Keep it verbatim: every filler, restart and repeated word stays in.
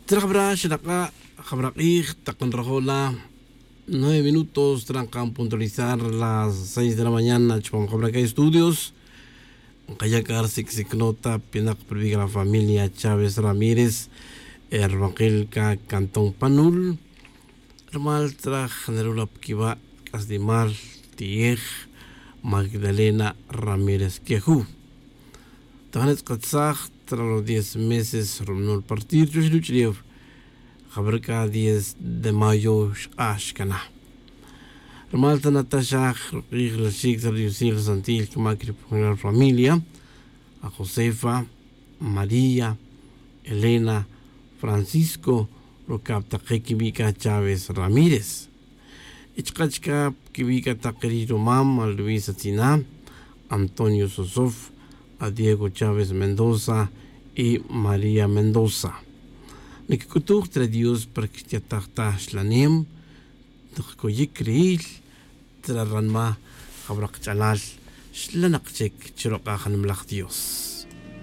Trabra, Shraka, Jabraquij, Taconrajola, nueve minutos, trancan puntualizar las seis de la mañana, Chupam Jabraca Estudios, Kayacar, Sixicnota, Pinac, Previga la familia Chávez Ramírez, Erbanquilca, Cantón Panul, Hermal, Tra, Generula Pkiva, Casdimar, Tiej, Magdalena Ramírez Quejú. Tahanet Katzaj, tras los diez meses, rompió el partido, Yushluchiev, Jabraca diez de mayo, Ashkana. Malta Natasha, Rigla Shik, Yusil Santil, Macri, la familia, a Josefa, María, Elena, Francisco, Rocapta Kibika Chávez Ramírez. Ichkachka, Kibika Taquerito Mam, a Luisa Tina, Antonio Sosof, a Diego Chávez Mendoza y María Mendoza. Nikikutuk tra Dios para que te atachtas la nem, Tkoyikriil, Traranma, Habrak Chalal, Slanakchek, Chirokahan Mlach Dios.